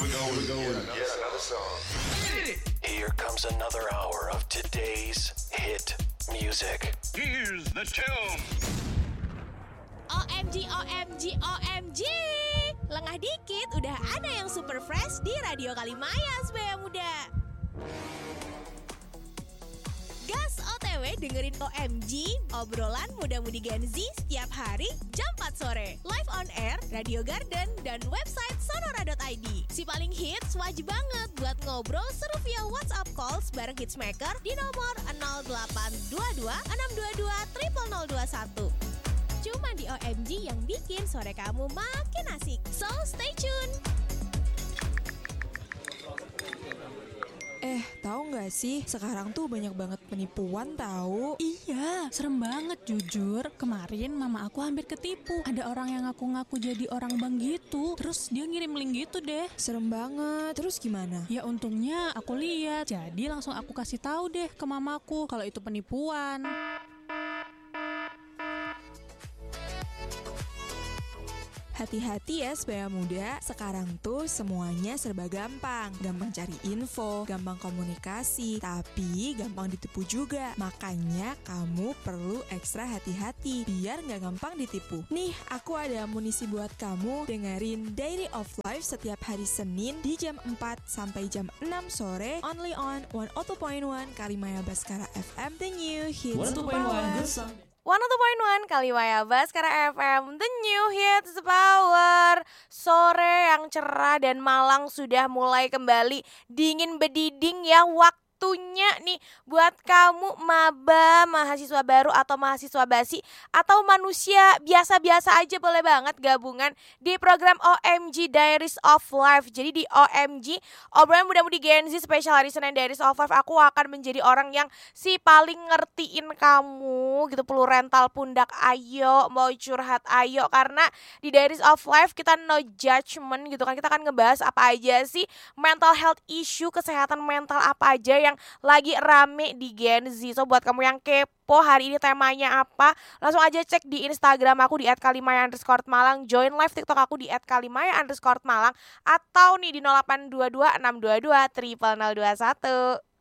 Yet another song. Here comes another hour of today's hit music. Here's the tune. OMG, OMG, OMG. Lengah dikit udah ada yang super fresh di Radio Kalimaya Sebaya Muda. Gas OTW dengerin OMG, obrolan muda-mudi Gen Z setiap hari jam 4 sore. Live on air, Radio Garden, dan website sonora.id. Si paling hits wajib banget buat ngobrol seru via WhatsApp calls bareng Hitsmaker di nomor 0822 622 0021. Cuma di OMG yang bikin sore kamu makin asik. So stay tune. Tahu nggak sih, sekarang tuh banyak banget penipuan tahu. Iya, serem banget jujur. Kemarin mama aku hampir ketipu. Ada orang yang ngaku-ngaku jadi orang bank gitu. Terus dia ngirim link gitu deh. Serem banget. Terus gimana? Ya untungnya aku lihat. Jadi langsung aku kasih tahu deh ke mamaku kalau itu penipuan. Hati-hati ya Sebaya Muda, sekarang tuh semuanya serba gampang. Gampang cari info, gampang komunikasi, tapi gampang ditipu juga. Makanya kamu perlu ekstra hati-hati biar gak gampang ditipu. Nih, aku ada amunisi buat kamu. Dengerin Diary of Life setiap hari Senin di jam 4 sampai jam 6 sore. Only on 102.1 Kalimaya Baskara FM, The New Hits Power. 102.1 Kalimaya Baskara FM, The New Hits Power. Sore yang cerah dan Malang sudah mulai kembali dingin bediding ya. Waktunya nih buat kamu maba, mahasiswa baru atau mahasiswa basi atau manusia biasa-biasa aja boleh banget gabungan di program OMG Diaries of Life. Jadi di OMG, obrolan muda-mudi Gen Z Special Hari Senin Diaries of Life, aku akan menjadi orang yang si paling ngertiin kamu gitu. Perlu rental pundak, ayo. Mau curhat, ayo. Karena di Diaries of Life kita no judgment gitu kan. Kita akan ngebahas apa aja sih mental health issue, kesehatan mental apa aja yang lagi rame di Gen Z. So buat kamu yang kepo hari ini temanya apa, langsung aja cek di Instagram aku di @kalimaya_malang, join live TikTok aku di @kalimaya_malang, atau nih di 0822 622 0021.